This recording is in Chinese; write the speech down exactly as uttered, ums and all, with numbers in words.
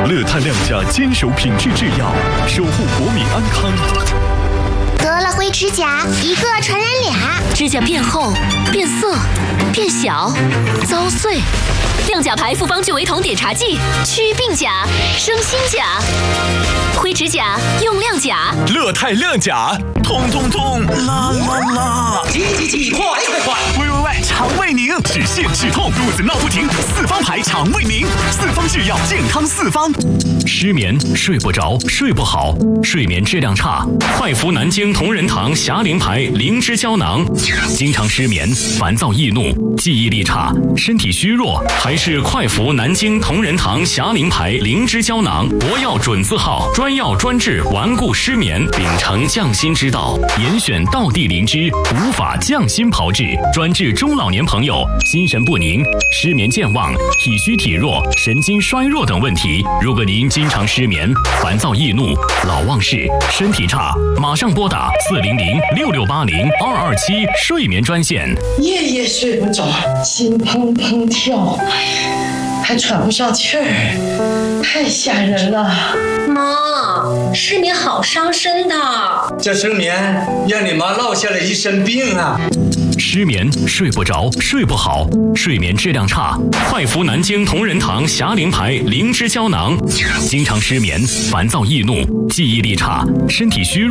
乐泰亮佳坚守品质制药，守护国民安康。 得了灰指甲，一个传染俩， 指甲变厚、变色、变小、遭碎。亮甲牌复方聚维酮碘茶剂，祛病甲，生新甲。灰指甲用亮甲， 乐泰亮甲，痛痛痛，啦啦啦！ 急急急，快快快！ 喂喂喂，肠胃宁，止泻止痛，肚子闹不停，四方牌肠胃宁，四方制药，健康四方。 失眠、睡不着、睡不好、睡眠质量差，快服南京同仁堂霞灵牌灵芝胶囊。经常失眠、烦躁易怒、记忆力差、身体虚弱，还是快服南京同仁堂霞灵牌灵芝胶囊。国药准字号，专药专治顽固失眠，秉承匠心之道，严选道地灵芝，无法匠心炮制，专治中老年朋友心神不宁、失眠健忘、体虚体弱、神经衰弱等问题。如果您经常失眠、烦躁易怒、老忘事、身体差，马上拨打四零零六六八零二二七睡眠专线。 夜夜睡不着，心砰砰跳，还喘不上气儿，太吓人了。 妈，失眠好伤身的， 这失眠让你妈落下了一身病啊！ 失眠、睡不着、睡不好、睡眠质量差，快服南京同仁堂霞灵牌灵芝胶囊。经常失眠、烦躁易怒、记忆力差、身体虚弱。